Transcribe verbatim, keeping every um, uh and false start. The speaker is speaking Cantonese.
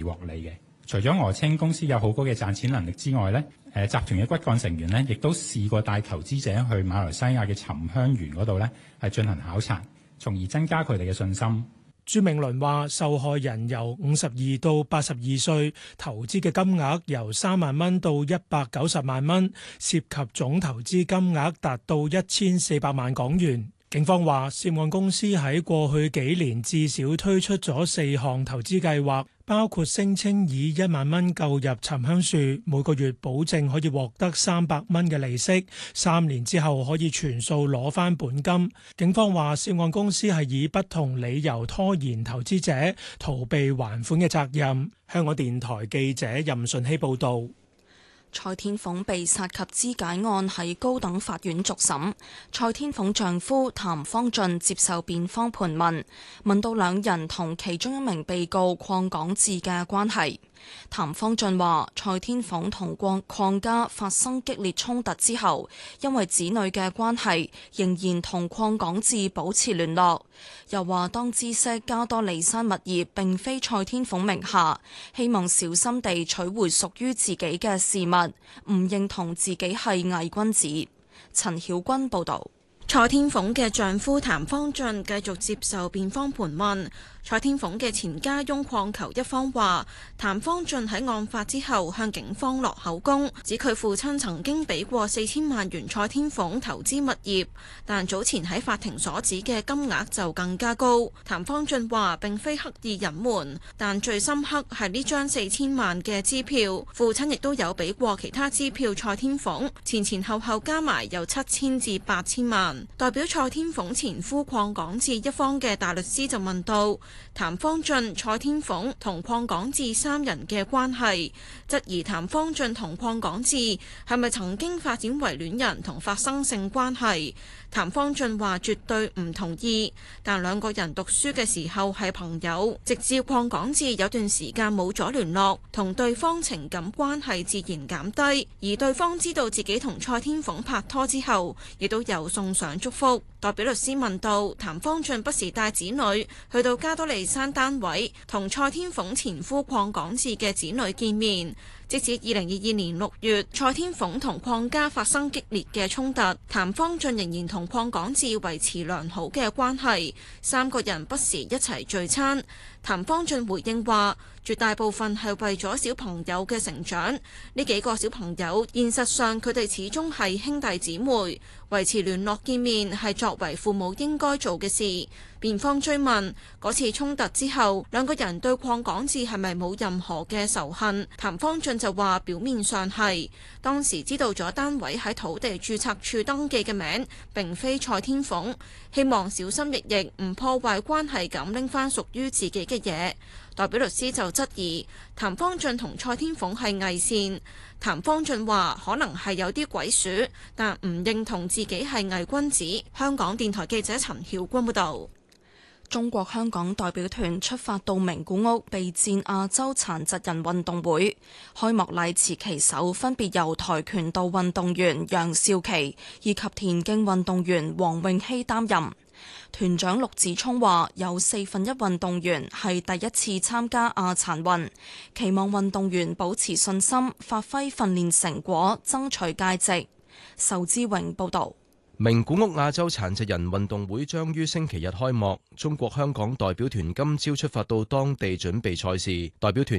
獲利嘅。除咗訛稱公司有好高嘅賺錢能力之外咧，誒集團嘅骨幹成員咧，亦都試過帶投資者去馬來西亞嘅沉香園嗰度咧，係進行考察，從而增加佢哋嘅信心。 朱明倫話：受害人由五十二到八十二歲，投資嘅金額由三萬蚊到一百九十萬蚊，涉及總投資金額達到一千四百萬港元。警方話，涉案公司喺過去幾年至少推出咗四項投資計劃，包括聲稱以一萬蚊購入沉香樹，每個月保證可以獲得三百蚊嘅利息，三年之後可以全數攞返本金。警方話，涉案公司係以不同理由拖延投資者，逃避還款嘅責任。香港電台記者任順希報導。 蔡天鳳被殺及肢解案喺高等法院續審，蔡天鳳丈夫譚方俊接受辯方盤問，問到兩人同其中一名被告鄺港智嘅關係。譚方俊話：蔡天鳳同鄺鄺家發生激烈衝突之後，因為子女嘅關係，仍然同鄺港智保持聯絡。又話當知悉加多利山物業並非蔡天鳳名下，希望小心地取回屬於自己嘅事物，唔認同自己係偽君子。陳曉君報導。 蔡天鳳嘅丈夫譚方俊繼續接受辯方盤問。蔡天鳳嘅前家翁鄺球一方話，譚方俊喺案發之後向警方落口供，指佢父親曾經俾過四千萬元蔡天鳳投資物業，但早前喺法庭所指嘅金額就更加高。譚方俊話並非刻意隱瞞，但最深刻係呢張四千萬嘅支票，父親亦都有俾過其他支票蔡天鳳，前前後後加埋有七千至八千萬。代表蔡天鳳前夫鄺港智一方嘅大律師就問到，譚方俊、蔡天鳳同鄺港智三人嘅關係，質疑譚方俊同鄺港智係咪曾經發展為戀人同發生性關係。譚方俊話絕對唔同意，但兩個人讀書嘅時候係朋友，直至鄺港智有段時間冇咗聯絡，同對方情感關係自然減低，而對方知道自己同蔡天鳳拍拖之後，亦都有送上祝福。代表律師問到，譚方俊不時帶子女去到加多利山單位同蔡天鳳前夫鄺港智嘅子女見面，直至二零二二年六月，蔡天鳳同鄺家發生激烈嘅衝突，譚方俊仍然同鄺港智維持良好嘅關係，三個人不時一齊聚餐。譚方俊回應話，絕大部分係為咗小朋友嘅成長，呢幾個小朋友現實上佢哋始終係兄弟姊妹，維持聯絡見面係作為父母應該做嘅事。辯方追問嗰次衝突之後，兩個人對鄺港智係咪冇任何嘅仇恨？譚方俊就話表面上係，當時知道咗單位喺土地註冊處登記嘅名並非蔡天鳳，希望小心翼翼唔破壞關係咁拎翻屬於自己嘅嘢。代表律師就質疑譚方俊同蔡天鳳係偽善。譚方俊話可能係有啲鬼鼠，但唔認同自己係偽君子。香港電台記者陳曉君報導。 中國香港代表團出發到名古屋備戰亞洲殘疾人運動會，開幕禮持旗手分別由跆拳道運動員楊少琪以及田徑運動員黃詠希擔任。團長陸子聰話：有四分一運動員係第一次參加亞殘運，期望運動員保持信心，發揮訓練成果，爭取佳績。仇之榮報導。 名古屋亞洲殘疾人運動會將於星期日開幕，中國香港代表團今朝出發到當地準備賽事，代表團